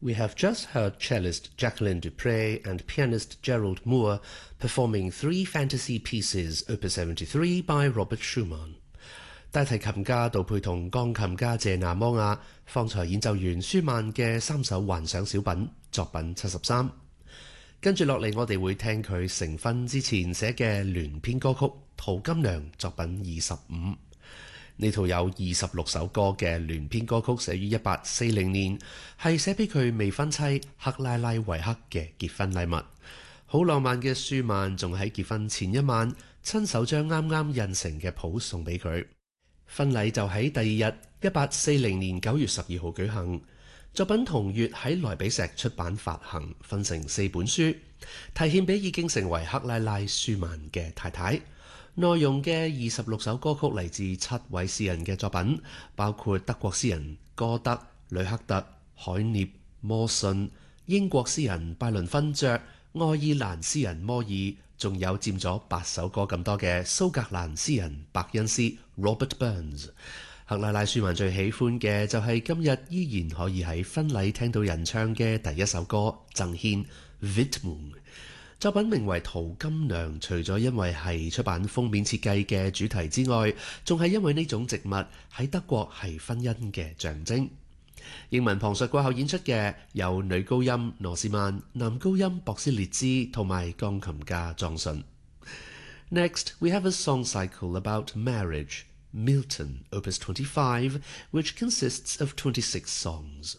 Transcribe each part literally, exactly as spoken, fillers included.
We have just heard cellist Jacqueline Dupre and pianist Gerald Moore performing three fantasy pieces, Opus seventy-three by Robert Schumann. 大提琴家杜佩同鋼琴家謝納摩亞方才演奏完舒曼嘅三首幻想小品，作品七十三。跟住落嚟，我哋會聽佢成婚之前寫嘅聯編歌曲《淘金娘》，作品二十五。呢套有二十六首歌嘅聯編歌曲寫於一八四零年，係寫俾佢未婚妻克拉拉維克嘅結婚禮物。好浪漫嘅舒曼仲喺結婚前一晚親手將啱啱印成嘅譜送俾佢。婚禮就喺第二日一八四零年九月十二號舉行。作品同月喺萊比錫出版發行，分成四本書，提獻俾已經成為克拉拉舒曼嘅太太。內容嘅二十六首歌曲嚟自七位詩人嘅作品，包括德國詩人歌德、呂克特、海涅、摩遜、英國詩人拜倫勳爵、愛爾蘭詩人摩爾，仲有佔咗八首歌咁多嘅蘇格蘭詩人伯恩斯 Robert Burns。克拉拉舒曼最喜歡嘅就係今日依然可以喺婚禮聽到人唱嘅第一首歌《贈獻 Widmung》。作品名為《淘金娘》，除咗因為係出版封面設計嘅主題之外，仲係因為呢種植物喺德國係婚姻嘅象徵。英文旁述過後演出嘅有女高音羅士曼、男高音博斯列茲同埋鋼琴家莊遜。Next, we have a song cycle about marriage, Milton, Opus twenty-five, which consists of twenty-six songs.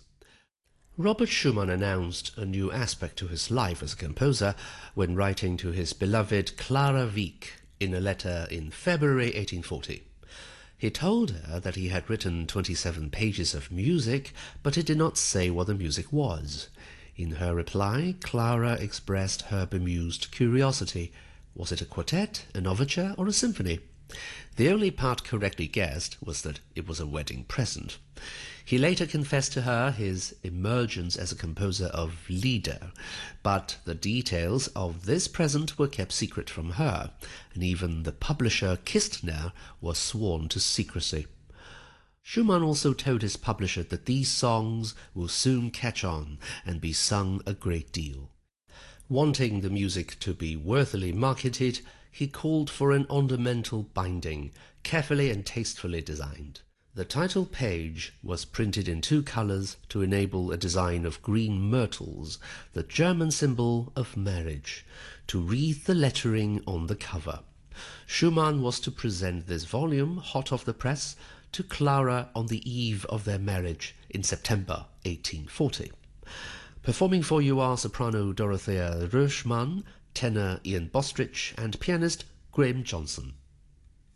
Robert Schumann announced a new aspect to his life as a composer when writing to his beloved Clara Wieck in a letter in February eighteen forty. He told her that he had written twenty-seven pages of music, but he did not say what the music was. In her reply, Clara expressed her bemused curiosity. Was it a quartet, an overture, or a symphony? The only part correctly guessed was that it was a wedding present. He later confessed to her his emergence as a composer of Lieder, but the details of this present were kept secret from her, and even the publisher Kistner was sworn to secrecy. Schumann also told his publisher that these songs will soon catch on and be sung a great deal. Wanting the music to be worthily marketed, he called for an ornamental binding, carefully and tastefully designed. The title page was printed in two colors to enable a design of green myrtles, the German symbol of marriage, to read the lettering on the cover. Schumann was to present this volume, hot off the press, to Clara on the eve of their marriage in September eighteen forty. Performing for you are soprano Dorothea Röschmann, tenor Ian Bostrich, and pianist Graham Johnson.